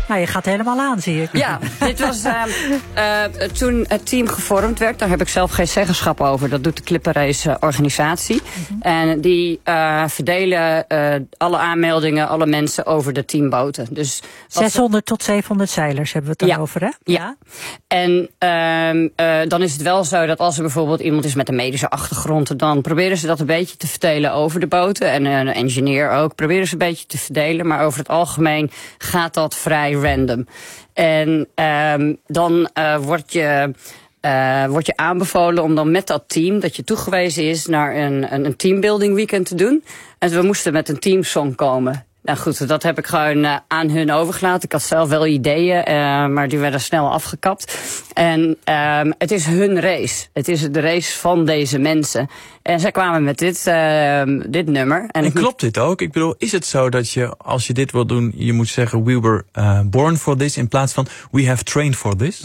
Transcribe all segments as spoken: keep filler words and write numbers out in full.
Nou, je gaat helemaal aan, zie ik. Ja, dit was uh, uh, toen het team gevormd werd. Daar heb ik zelf geen zeggenschap over. Dat doet de Clipper-race organisatie. Mm-hmm. En die uh, verdelen uh, alle aanmeldingen, alle mensen over de teamboten. Dus zeshonderd tot zevenhonderd zeilers hebben we het dan ja, over, hè? Ja. En uh, uh, dan is het wel zo dat als er bijvoorbeeld iemand is met een medische achtergrond, dan proberen ze dat een beetje te verdelen over de boten. En een engineer ook. Proberen ze een beetje te verdelen. Maar over het algemeen gaat dat vrij random. En um, dan uh, word je... Uh, wordt je aanbevolen om dan met dat team dat je toegewezen is naar een, een, een teambuilding weekend te doen. En we moesten met een teamsong komen. Nou goed, dat heb ik gewoon uh, aan hun overgelaten. Ik had zelf wel ideeën, uh, maar die werden snel afgekapt. En uh, het is hun race. Het is de race van deze mensen. En zij kwamen met dit, uh, dit nummer. En, en klopt dit ook? Ik bedoel, is het zo dat je, als je dit wil doen, je moet zeggen, we were uh, born for this, in plaats van, we have trained for this?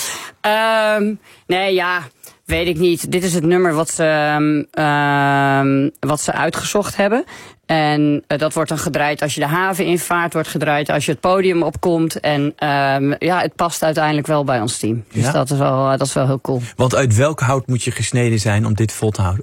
um, nee, ja... Weet ik niet. Dit is het nummer wat ze, um, wat ze uitgezocht hebben. En uh, dat wordt dan gedraaid als je de haven invaart, wordt gedraaid als je het podium opkomt. En um, ja, het past uiteindelijk wel bij ons team. Dus ja? dat, is wel, uh, dat is wel heel cool. Want uit welk hout moet je gesneden zijn om dit vol te houden?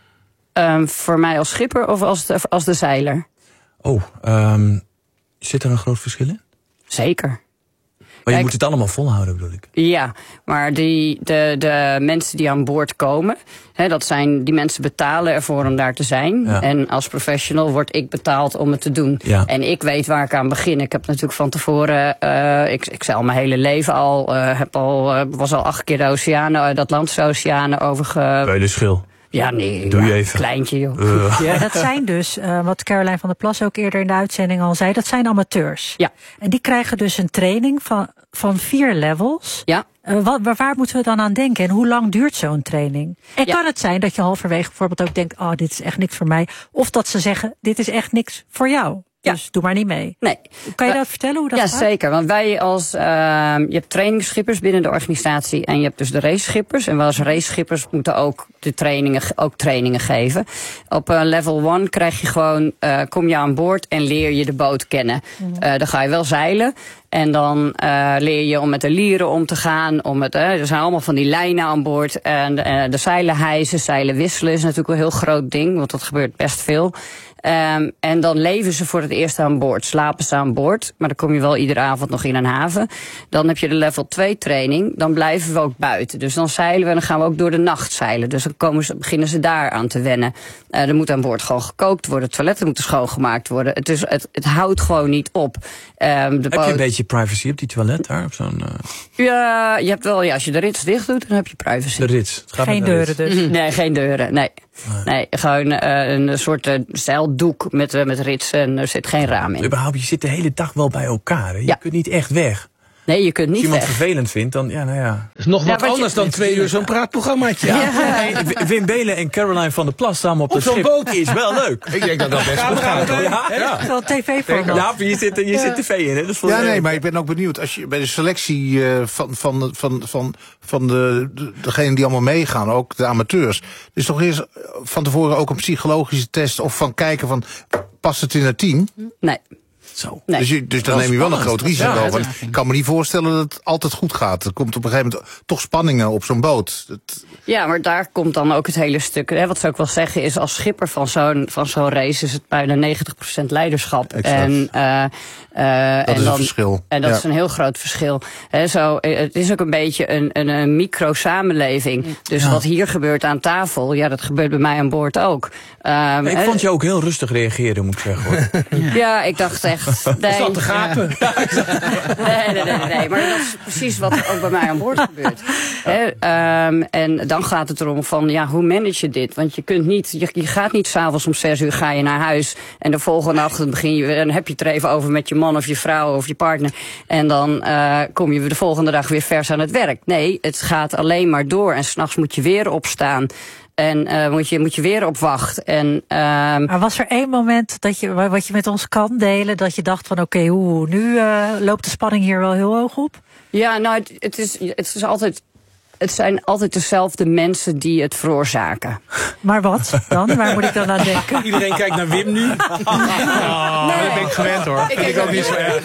Um, voor mij als schipper of als de, als de zeiler? Oh, um, zit er een groot verschil in? Zeker. Maar je Kijk, moet het allemaal volhouden, bedoel ik. Ja, maar die, de, de mensen die aan boord komen, hè, dat zijn, die mensen betalen ervoor om daar te zijn. Ja. En als professional word ik betaald om het te doen. Ja. En ik weet waar ik aan begin. Ik heb natuurlijk van tevoren, uh, ik, ik zei al mijn hele leven al, uh, heb al uh, was al acht keer de oceanen, de Atlantische Oceanen overge... Peulenschil. Ja, nee, Doe je ja, even. Kleintje, joh. Uh. Ja, dat zijn dus, uh, wat Caroline van der Plas ook eerder in de uitzending al zei, dat zijn amateurs. Ja. En die krijgen dus een training van, van vier levels. Ja. Uh, wat, waar, waar moeten we dan aan denken en hoe lang duurt zo'n training? En ja. kan het zijn dat je halverwege bijvoorbeeld ook denkt, oh, dit is echt niks voor mij. Of dat ze zeggen, dit is echt niks voor jou. Ja. Dus doe maar niet mee. Nee. Kan je dat vertellen hoe dat ja, gaat? Ja, zeker. Want wij als, uh, je hebt trainingsschippers binnen de organisatie en je hebt dus de raceschippers. En wij als raceschippers moeten ook de trainingen, ook trainingen geven. Op uh, level one krijg je gewoon, uh, kom je aan boord en leer je de boot kennen. Mm-hmm. Uh, dan ga je wel zeilen. En dan uh, leer je om met de lieren om te gaan. Om het, uh, er zijn allemaal van die lijnen aan boord. En uh, de zeilen hijsen, zeilen wisselen is natuurlijk een heel groot ding. Want dat gebeurt best veel. Um, en dan leven ze voor het eerst aan boord. Slapen ze aan boord. Maar dan kom je wel iedere avond nog in een haven. Dan heb je de level twee training. Dan blijven we ook buiten. Dus dan zeilen we en dan gaan we ook door de nacht zeilen. Dus dan komen ze, beginnen ze daar aan te wennen. Uh, er moet aan boord gewoon gekookt worden. Toiletten moeten schoongemaakt worden. Het, is, het, het houdt gewoon niet op. Um, de heb boot... je een beetje privacy op die toilet daar? Op zo'n, uh... Ja, je hebt wel, ja, als je de rits dicht doet, dan heb je privacy. De rits. Het gaat geen deuren dus. Mm-hmm. Nee, geen deuren. Nee. Nee, nee gewoon uh, een soort uh, zeildoek met, uh, met rits en er zit geen raam in. Überhaupt, je zit de hele dag wel bij elkaar. Hè? Je ja. kunt niet echt weg. Nee, je kunt niet Als iemand weg. vervelend vindt, dan ja, nou ja. Dat is nog wat, ja, anders je... dan twee uur zo'n praatprogrammaatje. Ja. Ja. Nee, Wim Belen en Caroline van der Plas samen op, op zo'n boot is wel leuk. Ik denk dat dat best goed gaat. Ja, ja. ja. Wel tv voor. Ja, je zit, je ja. zit tv in, hè? Dat is ja, nee, maar ik ben ook benieuwd. Als je bij de selectie uh, van, van, van, van, van de, de, degenen die allemaal meegaan, ook de amateurs. Dus toch eerst van tevoren ook een psychologische test of van kijken van, past het in het team? Nee. Zo. Nee. Dus, je, dus dan neem je wel een groot risico. Ja, want ik kan me niet voorstellen dat het altijd goed gaat. Er komt op een gegeven moment toch spanningen op zo'n boot. Dat... Ja, maar daar komt dan ook het hele stuk. Hè, wat ze ook wel zeggen is, als schipper van zo'n van zo'n race is het bijna negentig procent leiderschap. Exact. En, uh, uh, dat en is dan, een verschil. En dat ja. is een heel groot verschil. He, zo, het is ook een beetje een, een, een micro-samenleving. Dus ja. wat hier gebeurt aan tafel, ja, dat gebeurt bij mij aan boord ook. Um, ik he, vond je ook heel rustig reageren, moet ik zeggen, hoor. Ja, ja ik dacht echt... Nee, zat te gapen. Ja. Nee, nee, nee, nee, nee, maar dat is precies wat er ook bij mij aan boord gebeurt. He, um, en dan gaat het erom van, ja, hoe manage je dit? Want je kunt niet, je, je gaat niet 's avonds om zes uur ga je naar huis en de volgende ochtend begin je, dan heb je het er even over met je man of je vrouw of je partner en dan uh, kom je de volgende dag weer vers aan het werk. Nee, het gaat alleen maar door en 's nachts moet je weer opstaan. En uh, moet, je, moet je weer op wacht. En, uh, maar was er één moment dat je, wat je met ons kan delen, dat je dacht van oké, okay, nu uh, loopt de spanning hier wel heel hoog op? Ja, nou, het, het, is, het is altijd Het zijn altijd dezelfde mensen die het veroorzaken. Maar wat dan? Waar moet ik dan aan denken? Iedereen kijkt naar Wim nu. Oh, nee. Dat ben ik gewend hoor. Ik vind ik ook niet zo erg.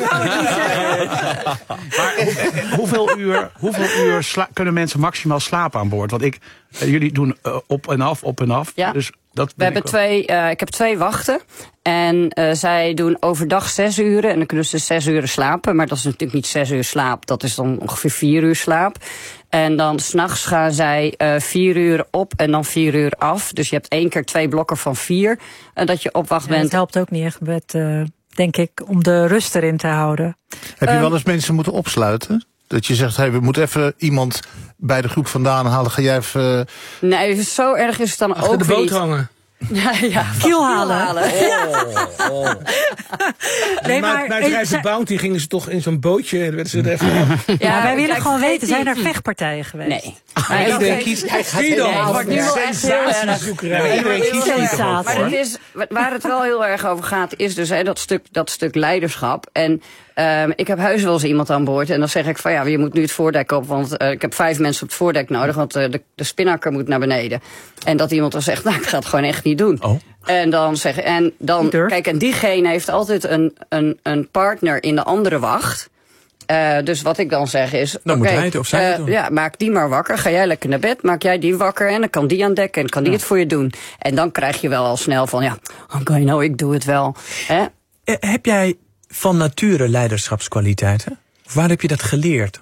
Maar hoeveel uur, hoeveel uur sla- kunnen mensen maximaal slapen aan boord? Want ik, jullie doen uh, op en af, op en af. Ja. Dus dat We hebben twee, uh, ik heb twee wachten. En uh, zij doen overdag zes uren. En dan kunnen ze zes uur slapen. Maar dat is natuurlijk niet zes uur slaap. Dat is dan ongeveer vier uur slaap. En dan s'nachts gaan zij uh, vier uur op en dan vier uur af. Dus je hebt één keer twee blokken van vier. En dat je op wacht Ja, bent. het helpt ook niet echt met, uh, denk ik, om de rust erin te houden. Heb je Um, wel eens mensen moeten opsluiten? Dat je zegt, hey, we moeten even iemand bij de groep vandaan halen. Ga jij even... Nee, zo erg is het dan Achter ook de weer boot niet. hangen. Ja, ja, Kiel halen. Oh, oh. Nee, maar maar, bij eh, Drijf de zij- Bounty gingen ze toch in zo'n bootje. En werden ze er even... Ja, wij willen kijk, gewoon vergeet weten, zijn er niet- vechtpartijen geweest? Nee. Maar iedereen kiest... Zie dan. Nee, het wordt nu wel echt heel erg. Sensatiezoekerij. Iedereen heel kiest erg. er toch ook Maar voor? het is, waar het wel heel erg over gaat, is dus hè, dat, stuk, dat stuk leiderschap. En um, ik heb heus wel eens iemand aan boord. En dan zeg ik van ja, je moet nu het voordek op. Want uh, ik heb vijf mensen op het voordek nodig. Want uh, de, de spinnaker moet naar beneden. En dat iemand dan zegt, nou ik ga het gewoon echt niet doen. Oh. En dan zeggen, en dan, Durf. kijk, en diegene heeft altijd een, een, een partner in de andere wacht. Uh, dus wat ik dan zeg is... Dan moet oké, hij het of zij uh, het doen. Ja, maak die maar wakker. Ga jij lekker naar bed. Maak jij die wakker. En dan kan die aan dek. En kan die Ja. het voor je doen. En dan krijg je wel al snel van... Ja, oké, nou, ik doe het wel. Hè? Eh, heb jij van nature leiderschapskwaliteiten? Of waar heb je dat geleerd?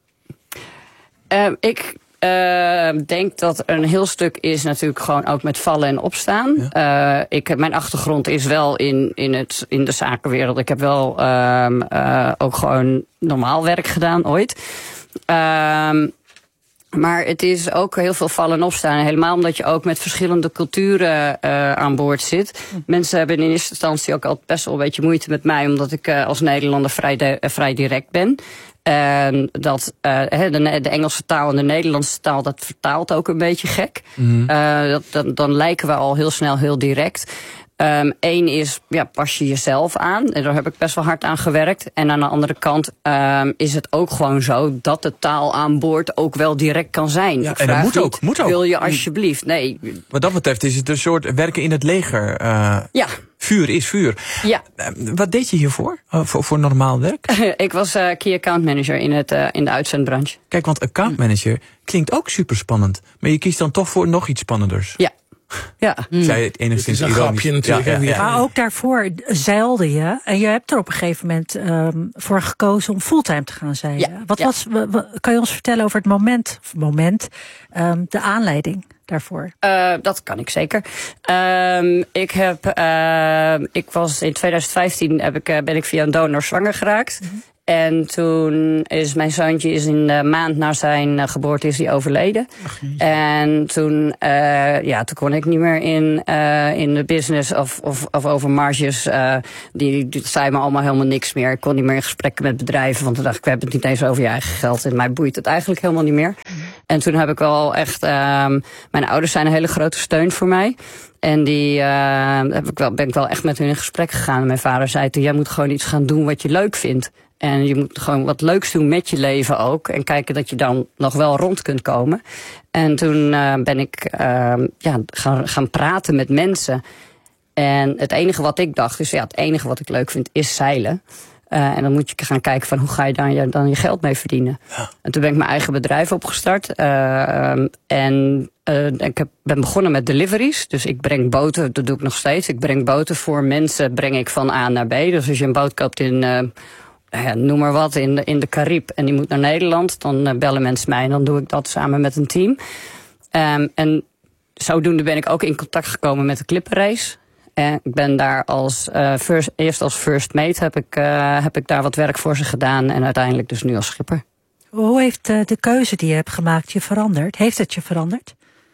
Uh, ik... Uh, denk dat een heel stuk is natuurlijk gewoon ook met vallen en opstaan. Ja. Uh, ik heb, mijn achtergrond is wel in, in, het, in de zakenwereld. Ik heb wel um, uh, ook gewoon normaal werk gedaan ooit. Um, maar het is ook heel veel vallen en opstaan. Helemaal omdat je ook met verschillende culturen uh, aan boord zit. Hm. Mensen hebben in eerste instantie ook altijd best wel een beetje moeite met mij. Omdat ik uh, als Nederlander vrij, de, uh, vrij direct ben. En dat uh, de, de Engelse taal en de Nederlandse taal, dat vertaalt ook een beetje gek. Mm. Uh, dat, dan, dan lijken we al heel snel heel direct. Um, Eén is, ja, pas je jezelf aan. En daar heb ik best wel hard aan gewerkt. En aan de andere kant um, is het ook gewoon zo dat de taal aan boord ook wel direct kan zijn. Ja, ik en dat moet niet, ook, moet ook. Wil je alsjeblieft? Nee. Wat dat betreft is het een soort werken in het leger. Uh, ja. Vuur is vuur. Ja. Uh, wat deed je hiervoor? Uh, voor, voor normaal werk? Ik was uh, key account manager in, het, uh, in de uitzendbranche. Kijk, want account manager klinkt ook super spannend. Maar je kiest dan toch voor nog iets spannenders. Ja. Ja. Ik zei het enigszins Het is een ironisch. grapje natuurlijk. Ja, ja, ja. Maar ook daarvoor zeilde je. En je hebt er op een gegeven moment um, voor gekozen om fulltime te gaan zeilen. Ja, Wat ja. was, w- w- kan je ons vertellen over het moment, of moment um, de aanleiding daarvoor? Uh, dat kan ik zeker. Um, ik heb, uh, ik was in twintig vijftien heb ik, uh, ben ik via een donor zwanger geraakt. Mm-hmm. En toen is mijn zoontje is in de maand na zijn uh, geboorte is hij overleden. Ach, en toen, uh, ja, toen kon ik niet meer in, uh, in de business of, of, of over marges. Uh, die, die zei me allemaal helemaal niks meer. Ik kon niet meer in gesprekken met bedrijven. Want toen dacht ik, we hebben het niet eens over je eigen geld. En mij boeit het eigenlijk helemaal niet meer. Mm. En toen heb ik wel echt... Um, mijn ouders zijn een hele grote steun voor mij. En die uh, heb ik wel, ben ik wel echt met hun in gesprek gegaan. En mijn vader zei toen, jij moet gewoon iets gaan doen wat je leuk vindt. En je moet gewoon wat leuks doen met je leven ook. En kijken dat je dan nog wel rond kunt komen. En toen uh, ben ik uh, ja, gaan, gaan praten met mensen. En het enige wat ik dacht, dus ja, het enige wat ik leuk vind is zeilen. Uh, en dan moet je gaan kijken van hoe ga je daar je, dan je geld mee verdienen. Ja. En toen ben ik mijn eigen bedrijf opgestart. Uh, en uh, ik heb, ben begonnen met deliveries. Dus ik breng boten, dat doe ik nog steeds. Ik breng boten voor mensen, breng ik van A naar B. Dus als je een boot koopt in... Uh, Ja, noem maar wat, in de, in de Carib en die moet naar Nederland, dan uh, bellen mensen mij en dan doe ik dat samen met een team. Um, en zodoende ben ik ook in contact gekomen met de Clipperrace. Uh, ik ben daar als uh, first, eerst als first mate heb ik, uh, heb ik daar wat werk voor ze gedaan en uiteindelijk dus nu als schipper. Hoe heeft uh, de keuze die je hebt gemaakt je veranderd? Heeft het je veranderd?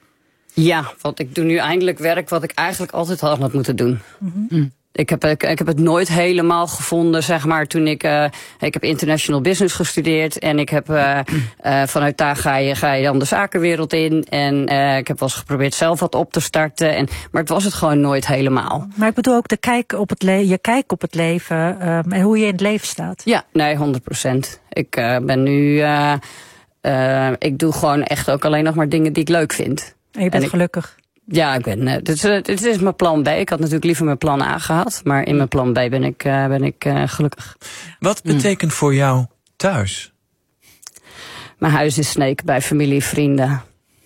Ja, want ik doe nu eindelijk werk wat ik eigenlijk altijd al had moeten doen. Mm-hmm. Mm. Ik heb, ik, ik heb het nooit helemaal gevonden, zeg maar, toen ik... Uh, ik heb international business gestudeerd en ik heb uh, uh, vanuit daar ga je, ga je dan de zakenwereld in. En uh, ik heb wel eens geprobeerd zelf wat op te starten. En, maar het was het gewoon nooit helemaal. Maar ik bedoel ook de kijk op het le- je kijk op het leven um, en hoe je in het leven staat. Ja, nee, honderd procent. Ik uh, ben nu... Uh, uh, ik doe gewoon echt ook alleen nog maar dingen die ik leuk vind. En je bent en gelukkig. Ik, ja, ik ben. Uh, dit, is, uh, dit is mijn plan B. Ik had natuurlijk liever mijn plan A gehad, maar in mijn plan B ben ik, uh, ben ik uh, gelukkig. Wat betekent mm. voor jou thuis? Mijn huis is Sneek bij familie, vrienden.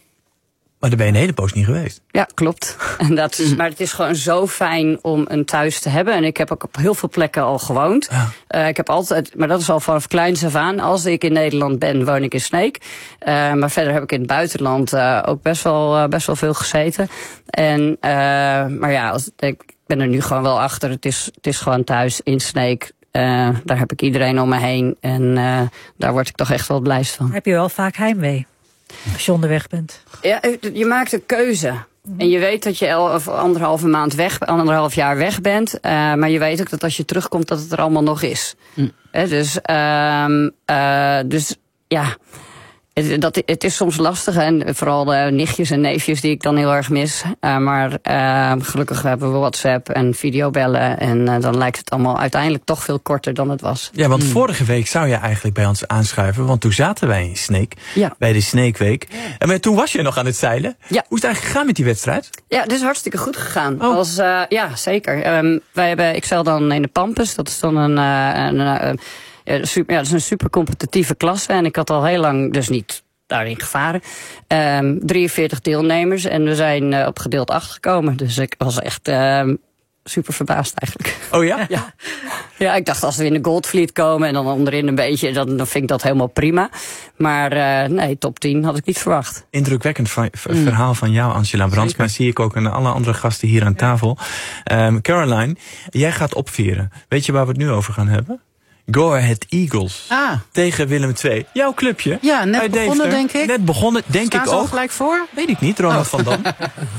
Maar daar ben je een hele poos niet geweest. Ja, klopt. En dat is, maar het is gewoon zo fijn om een thuis te hebben. En ik heb ook op heel veel plekken al gewoond. Ja. Uh, ik heb altijd, maar dat is al vanaf kleins af aan. Als ik in Nederland ben, woon ik in Sneek. Uh, maar verder heb ik in het buitenland uh, ook best wel, uh, best wel veel gezeten. En, uh, maar ja, als, ik ben er nu gewoon wel achter. Het is, het is gewoon thuis in Sneek. Uh, daar heb ik iedereen om me heen. En uh, daar word ik toch echt wel het blijst van. Heb je wel vaak heimwee? Als je onderweg bent. Ja, je maakt een keuze. Mm-hmm. En je weet dat je elf, anderhalve maand weg, anderhalf jaar weg bent. Uh, maar je weet ook dat als je terugkomt dat het er allemaal nog is. Mm. He, dus, uh, uh, dus ja, het, dat, het is soms lastig. En vooral de nichtjes en neefjes die ik dan heel erg mis. Uh, maar uh, gelukkig hebben we WhatsApp en videobellen. En uh, dan lijkt het allemaal uiteindelijk toch veel korter dan het was. Ja, want mm. vorige week zou je eigenlijk bij ons aanschuiven. Want toen zaten wij in Sneek. Ja. Bij de Sneekweek. En maar toen was je nog aan het zeilen. Ja. Hoe is het eigenlijk gegaan met die wedstrijd? Ja, het is hartstikke goed gegaan. Oh. Als, uh, ja, zeker. Um, wij hebben, ik zeil dan in de Pampus. Dat is dan een... Uh, een uh, Ja, super, ja, dat is een super competitieve klasse. En ik had al heel lang dus niet daarin gevaren. Um, drieënveertig deelnemers. En we zijn uh, op gedeeld acht gekomen. Dus ik was echt uh, super verbaasd eigenlijk. Oh ja? ja? Ja, ik dacht als we in de Goldfleet komen en dan onderin een beetje, dan, dan vind ik dat helemaal prima. Maar uh, nee, top tien had ik niet verwacht. Indrukwekkend va- v- verhaal van jou, Angela Brands. Maar zie ik ook aan alle andere gasten hier aan tafel. Um, Caroline, jij gaat opvieren. Weet je waar we het nu over gaan hebben? Go Ahead Eagles ah. tegen Willem twee. Jouw clubje. Ja, net begonnen Deventer. denk ik. Net begonnen, denk Staan ik ze ook. al gelijk voor? Weet ik niet, Ronald oh. van Dam.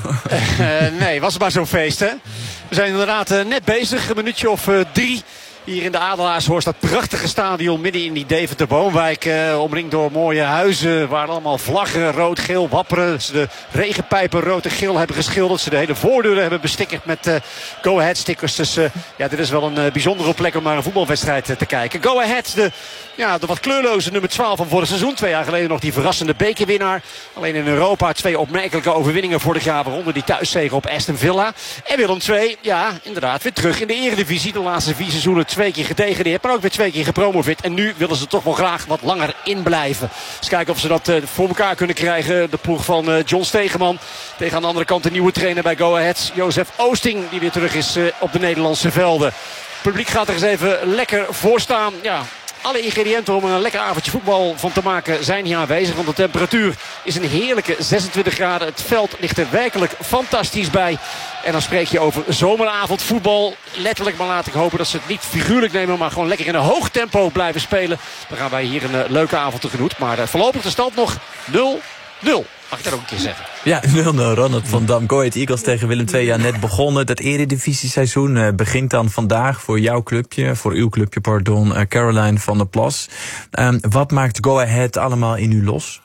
uh, nee, was het maar zo'n feest, hè? We zijn inderdaad uh, net bezig, een minuutje of uh, drie. Hier in de Adelaarshorst, dat prachtige stadion midden in die Deventer woonwijk. Eh, omringd door mooie huizen waar allemaal vlaggen rood, geel wapperen. Ze de regenpijpen rood en geel hebben geschilderd. Ze de hele voordeuren hebben bestickerd met uh, Go Ahead stickers. Dus uh, ja, dit is wel een uh, bijzondere plek om naar een voetbalwedstrijd uh, te kijken. Go Ahead, de, ja, de wat kleurloze nummer twaalf van vorig seizoen. Twee jaar geleden nog die verrassende bekerwinnaar. Alleen in Europa twee opmerkelijke overwinningen vorig jaar. Waaronder die thuiszege op Aston Villa. En Willem twee, ja, inderdaad weer terug in de Eredivisie. De laatste vier seizoenen twee keer gedegradeerd, maar ook weer twee keer gepromoveerd. En nu willen ze toch wel graag wat langer inblijven. Dus kijken of ze dat uh, voor elkaar kunnen krijgen. De ploeg van uh, John Stegeman. Tegen aan de andere kant de nieuwe trainer bij Go Ahead, Jozef Oosting, die weer terug is uh, op de Nederlandse velden. Het publiek gaat er eens even lekker voor staan. Ja, alle ingrediënten om er een lekker avondje voetbal van te maken zijn hier aanwezig. Want de temperatuur is een heerlijke zesentwintig graden. Het veld ligt er werkelijk fantastisch bij. En dan spreek je over zomeravond voetbal. Letterlijk, maar laat ik hopen dat ze het niet figuurlijk nemen. Maar gewoon lekker in een hoog tempo blijven spelen. Dan gaan wij hier een uh, leuke avond tegemoet. Maar uh, voorlopig de stand nog nul nul. Mag ik dat ook een keer zeggen? Ja, nul nul. Ronald van Dam. Go Ahead Eagles tegen Willem twee. Ja, net begonnen. Dat eredivisie-seizoen uh, begint dan vandaag voor jouw clubje. Voor uw clubje, pardon. Uh, Caroline van der Plas. Um, wat maakt Go Ahead allemaal in u los?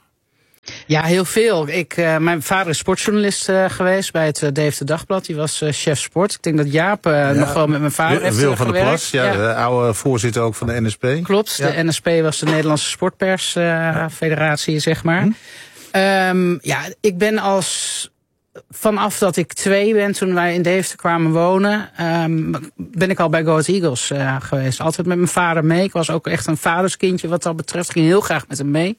Ja, heel veel. Ik, uh, mijn vader is sportjournalist uh, geweest bij het uh, Deventer Dagblad. Die was uh, chef sport. Ik denk dat Jaap uh, ja, nog wel met mijn vader Wil, heeft Wil uh, van der Plas, ja, ja. de oude voorzitter ook van de N S P. Klopt, ja. De N S P was de Nederlandse Sportpersfederatie, uh, zeg maar. Hm. Um, ja, ik ben als... Vanaf dat ik twee ben, toen wij in Deventer kwamen wonen, um, ben ik al bij Go Ahead Eagles uh, geweest. Altijd met mijn vader mee. Ik was ook echt een vaderskindje wat dat betreft. Ik ging heel graag met hem mee.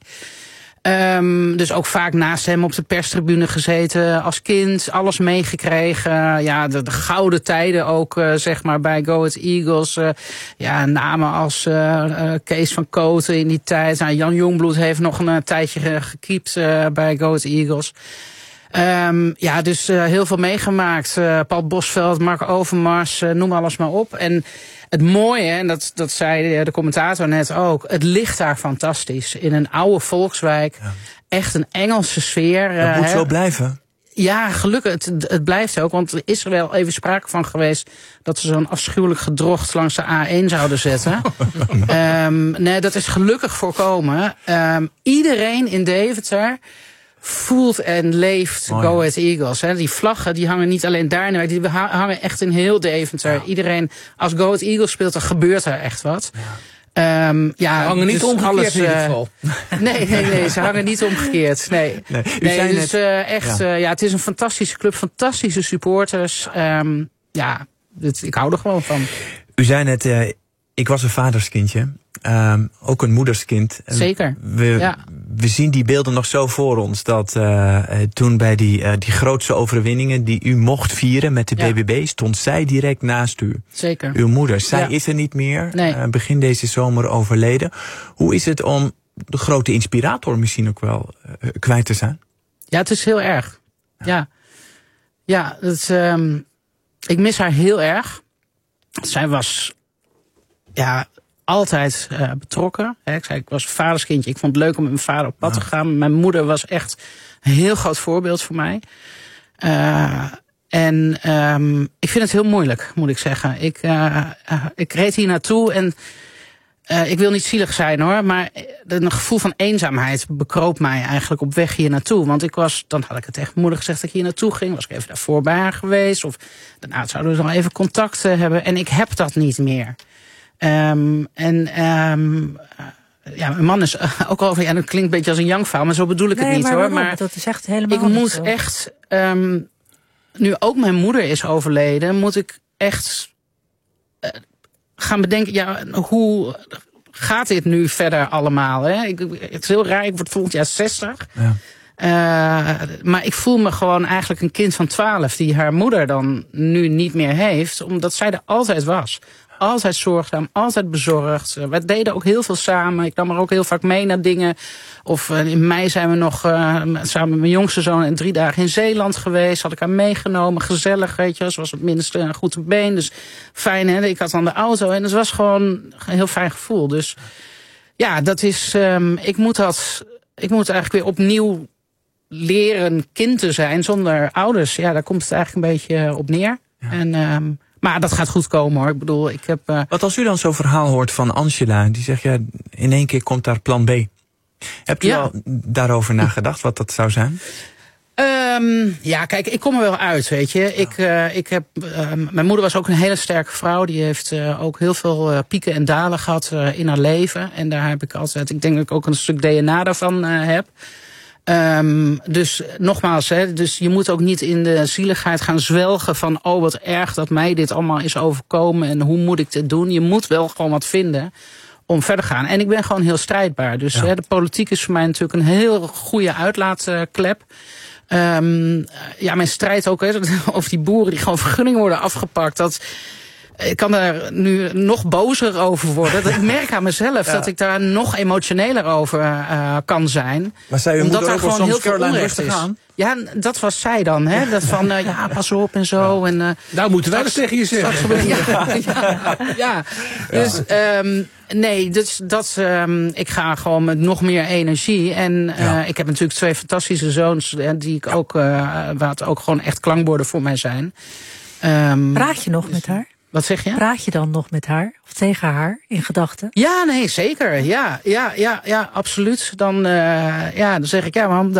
Um, dus ook vaak naast hem op de perstribune gezeten als kind, alles meegekregen. Ja, de, de gouden tijden ook, uh, zeg maar, bij Go Ahead Eagles. Uh, ja, namen als uh, uh, Kees van Kooten in die tijd. Nou, Jan Jongbloed heeft nog een uh, tijdje gekiept uh, bij Go Ahead Eagles. Um, ja, dus uh, heel veel meegemaakt. Uh, Paul Bosveld, Mark Overmars, uh, noem alles maar op. En het mooie, en dat, dat zei de commentator net ook, het ligt daar fantastisch. In een oude volkswijk. Ja. Echt een Engelse sfeer. Dat uh, moet zo blijven. Ja, gelukkig, het, het blijft ook. Want er is er wel even sprake van geweest dat ze zo'n afschuwelijk gedrocht langs de A één zouden zetten. um, nee, dat is gelukkig voorkomen. Um, iedereen in Deventer voelt en leeft oh, ja. Go Ahead Eagles. Hè. Die vlaggen die hangen niet alleen daar in de wijk, die hangen echt in heel Deventer. Ja. Iedereen, als Go Ahead Eagles speelt, dan gebeurt er echt wat. Um, ja, ze hangen niet dus omgekeerd alles, in ieder uh, geval. Nee, nee, nee, ze hangen niet omgekeerd. Nee, Nee, u nee zei dus net- uh, echt, ja. uh, ja, het is een fantastische club, fantastische supporters. Um, ja, dit, ik hou er gewoon van. U zei net, uh, ik was een vaderskindje. Um, ook een moederskind. Zeker, We, ja. we zien die beelden nog zo voor ons. Dat uh, toen bij die, uh, die grootste overwinningen die u mocht vieren met de Ja. B B B... stond zij direct naast u. Zeker. Uw moeder. Zij Ja. is er niet meer. Nee. Uh, begin deze zomer overleden. Hoe is het om de grote inspirator misschien ook wel uh, kwijt te zijn? Ja, het is heel erg. Ja, ja het, um, ik mis haar heel erg. Zij was ja, altijd uh, betrokken. Hè. Ik zei, ik was vaderskindje. Ik vond het leuk om met mijn vader op pad Ja. te gaan. Mijn moeder was echt een heel groot voorbeeld voor mij. Uh, en um, ik vind het heel moeilijk, moet ik zeggen. Ik, uh, uh, ik reed hier naartoe en uh, ik wil niet zielig zijn hoor, maar een gevoel van eenzaamheid bekroop mij eigenlijk op weg hier naartoe. Want ik was, dan had ik het tegen mijn moeder gezegd dat ik hier naartoe ging. Was ik even daarvoor bij haar geweest. Of daarna zouden we nog even contact hebben. En ik heb dat niet meer. Um, en um, ja, mijn man is ook al, ja, dat klinkt een beetje als een jankvrouw, maar zo bedoel ik nee, het niet maar hoor. waarom? Maar dat is echt helemaal ik niet moet zo. echt, um, nu ook mijn moeder is overleden, moet ik echt uh, gaan bedenken, ja, hoe gaat dit nu verder allemaal? Hè? Ik, het is heel raar, ik word volgend jaar zestig. Ja. Uh, maar ik voel me gewoon eigenlijk een kind van twaalf die haar moeder dan nu niet meer heeft, omdat zij er altijd was. Altijd zorgzaam, altijd bezorgd. Uh, we deden ook heel veel samen. Ik nam er ook heel vaak mee naar dingen. Of uh, in mei zijn we nog uh, samen met mijn jongste zoon drie dagen in Zeeland geweest. Had ik haar meegenomen. Gezellig, weet je. Ze was het minste uh, goed op been. Dus fijn, hè. Ik had dan de auto. En het was gewoon een heel fijn gevoel. Dus ja, dat is... Um, ik moet dat... Ik moet eigenlijk weer opnieuw leren kind te zijn zonder ouders. Ja, daar komt het eigenlijk een beetje op neer. Ja. En... Um, Maar dat gaat goed komen hoor. Ik bedoel, ik heb... Uh... Wat als u dan zo'n verhaal hoort van Angela, die zegt, ja, in één keer komt daar plan B. Hebt u ja. al daarover nagedacht, wat dat zou zijn? Um, ja, kijk, ik kom er wel uit, weet je. Ja. Ik, uh, ik heb, uh, mijn moeder was ook een hele sterke vrouw. Die heeft uh, ook heel veel uh, pieken en dalen gehad uh, in haar leven. En daar heb ik altijd, ik denk dat ik ook een stuk D N A daarvan uh, heb. Um, dus nogmaals, hè, dus je moet ook niet in de zieligheid gaan zwelgen van oh wat erg dat mij dit allemaal is overkomen en hoe moet ik dit doen. Je moet wel gewoon wat vinden om verder te gaan. En ik ben gewoon heel strijdbaar. Dus ja. hè, de politiek is voor mij natuurlijk een heel goede uitlaatklep. Um, ja, mijn strijd ook hè, over die boeren die gewoon vergunningen worden afgepakt. Dat Ik kan daar nu nog bozer over worden. Ik merk aan mezelf ja. dat ik daar nog emotioneler over uh, kan zijn. Maar zei je omdat moeder daar ook gewoon wel soms heel veel Caroline onrecht rustig is. aan? Ja, dat was zij dan. Hè? Dat van, uh, ja, pas op en zo. Ja. En, uh, nou moeten wij dat tegen je zeggen. Ja, ja, ja. Dus um, nee, dus dat, um, ik ga gewoon met nog meer energie. En uh, ja. ik heb natuurlijk twee fantastische zoons die ik ook, uh, wat ook gewoon echt klankborden voor mij zijn. Um, Praat je nog met haar? Wat zeg je? Praat je dan nog met haar? Of tegen haar in gedachten? Ja, nee, zeker. Ja, ja, ja, ja, absoluut. Dan, uh, ja, dan zeg ik, ja, mam,